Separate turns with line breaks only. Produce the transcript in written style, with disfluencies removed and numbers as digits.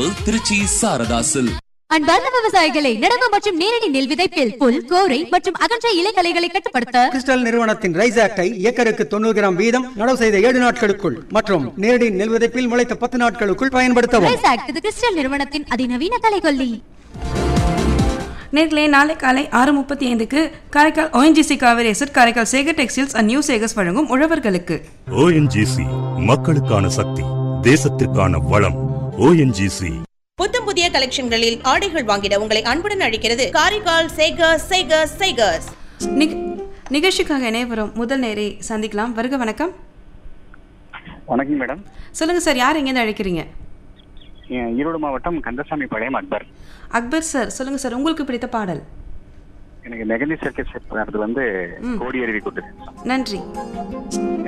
திருச்சி சாரதாசில்.
அன்பார்ந்த விவசாயிகளை, நடவு மற்றும் நேரடி நெல் விதைப்பில் புல், கோரை மற்றும் அகன்ற இலைகளைகளை கட்டுப்படுத்த
கிறிஸ்டல் நிறுவனத்தின் ரைஸ் ஆக்டை ஏக்கருக்கு 90 கிராம் வீதம் நடவு செய்த 7 நாட்களுக்குள் மற்றும் நேரடி நெல் விதைப்பில் முளைத்த 10 நாட்களுக்குள் பயன்படுத்தவும்.
ரைஸ் ஆக்ட் இது கிறிஸ்டல் நிறுவனத்தின் அதிநவீன கலைகொல்லி.
நேர்களே, நாளை காலை 6:35க்கு Karaikal ONGC Kaveri zed, Karaikal Sekar textiles and new Sekar's வழங்கும் உழவர்களுக்கு.
ONGC மக்களுக்கான சக்தி, தேசத்திற்கான வளம். ONGC.
புத்தம் புதிய கலெக்ஷன்களில் ஆடைகள் வாங்கிட உங்களை அன்புடன் அழைக்கிறது காரைக்கால் சேகர்ஸ்.
நிகழ்ச்சிக்காக இணையவரும் முதல் நேரை சந்திக்கலாம். வருக. வணக்கம்.
வணக்கம் மேடம்.
சொல்லுங்க சார், யார் எங்கேருந்து அழைக்கிறீங்க?
ஈரோடு மாவட்டம் கந்தசாமி பாளையம்
அக்பர் சார், சொல்லுங்க சார், உங்களுக்கு பிடித்த பாடல்?
எனக்கு மெகந்தி சர்க்கஸ் கோடி அருவி கூட்டு.
நன்றி.